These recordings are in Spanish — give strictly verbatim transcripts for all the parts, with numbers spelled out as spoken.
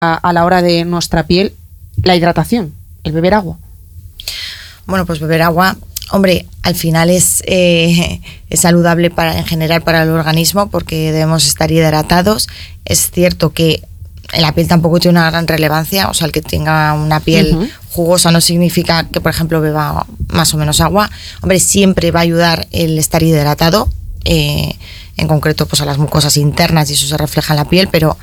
a, a la hora de nuestra piel la hidratación, el beber agua? Bueno, pues beber agua, hombre, al final es, eh, es saludable para, en general para el organismo, porque debemos estar hidratados. Es cierto que en la piel tampoco tiene una gran relevancia, o sea, el que tenga una piel uh-huh. jugosa no significa que, por ejemplo, beba más o menos agua. Hombre, siempre va a ayudar el estar hidratado, eh, en concreto pues a las mucosas internas, y eso se refleja en la piel, pero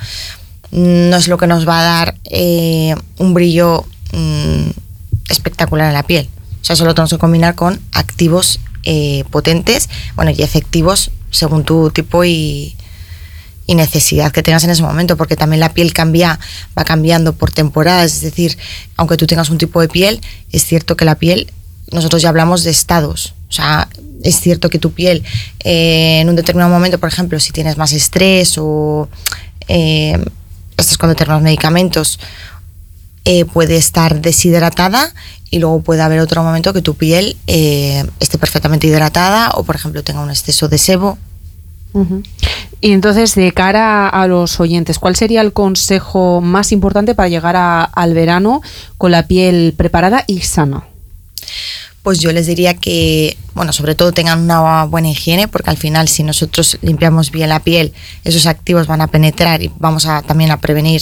no es lo que nos va a dar eh, un brillo mm, espectacular en la piel. O sea, eso lo tenemos que combinar con activos eh, potentes, bueno, y efectivos según tu tipo y y necesidad que tengas en ese momento, porque también la piel cambia, va cambiando por temporadas. Es decir, aunque tú tengas un tipo de piel, es cierto que la piel, nosotros ya hablamos de estados. O sea, es cierto que tu piel eh, en un determinado momento, por ejemplo, si tienes más estrés o eh, estás con determinados medicamentos, eh, puede estar deshidratada, y luego puede haber otro momento que tu piel eh, esté perfectamente hidratada, o por ejemplo tenga un exceso de sebo. Uh-huh. Y entonces, de cara a los oyentes, ¿cuál sería el consejo más importante para llegar a, al verano con la piel preparada y sana? Pues yo les diría que, bueno, sobre todo tengan una buena higiene, porque al final, si nosotros limpiamos bien la piel, esos activos van a penetrar y vamos a también a prevenir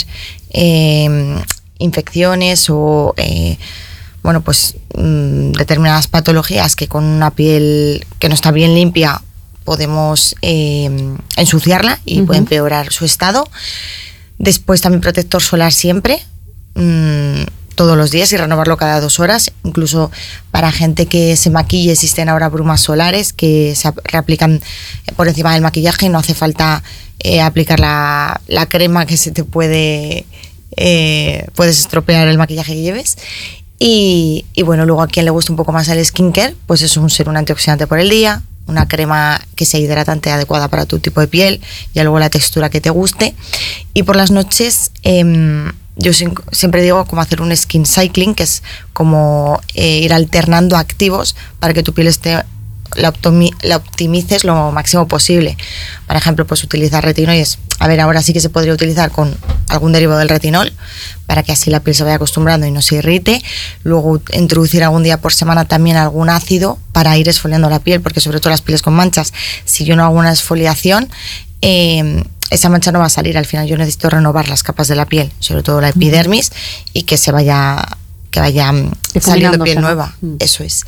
eh, infecciones o eh, bueno, pues mmm, determinadas patologías que con una piel que no está bien limpia podemos eh, ensuciarla y uh-huh. puede empeorar su estado. Después también protector solar siempre, mmm, todos los días, y renovarlo cada dos horas. Incluso para gente que se maquille, existen ahora brumas solares que se reaplican por encima del maquillaje, y no hace falta eh, aplicar la, la crema que se te puede, eh, puedes estropear el maquillaje que lleves. Y, y bueno, luego a quien le gusta un poco más el skincare, pues es un ser un antioxidante por el día, una crema que sea hidratante adecuada para tu tipo de piel, y luego la textura que te guste. Y por las noches eh, yo siempre digo como hacer un skin cycling, que es como eh, ir alternando activos para que tu piel esté la, optimi- la optimices lo máximo posible. Por ejemplo, pues utilizar retinoides. A ver, ahora sí que se podría utilizar con algún derivado del retinol, para que así la piel se vaya acostumbrando y no se irrite. Luego introducir algún día por semana también algún ácido para ir esfoliando la piel, porque sobre todo las pieles con manchas, si yo no hago una esfoliación, eh, esa mancha no va a salir. Al final yo necesito renovar las capas de la piel, sobre todo la epidermis, y que se vaya, que vaya saliendo piel nueva. Mm. Eso es.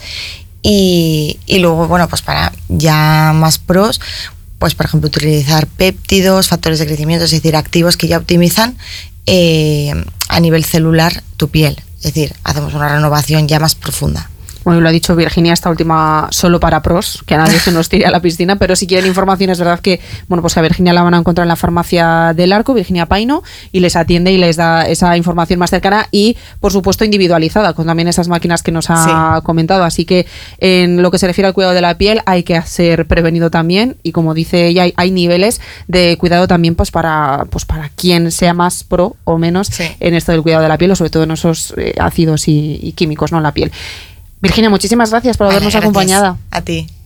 Y, y luego, bueno, pues para ya más pros, pues por ejemplo utilizar péptidos, factores de crecimiento, es decir, activos que ya optimizan eh, a nivel celular tu piel. Es decir, hacemos una renovación ya más profunda. Bueno, lo ha dicho Virginia, esta última solo para pros, que a nadie se nos tire a la piscina, pero si quieren información, es verdad que, bueno, pues a Virginia la van a encontrar en la farmacia del Arco, Virginia Paino, y les atiende y les da esa información más cercana y, por supuesto, individualizada, con también esas máquinas que nos ha sí. comentado. Así que, en lo que se refiere al cuidado de la piel, hay que ser prevenido también, y como dice ella, hay, hay niveles de cuidado también, pues para, pues para quien sea más pro o menos sí. en esto del cuidado de la piel, o sobre todo en esos eh, ácidos y, y químicos, ¿no?, en la piel. Virginia, muchísimas gracias por habernos vale, acompañado. A ti.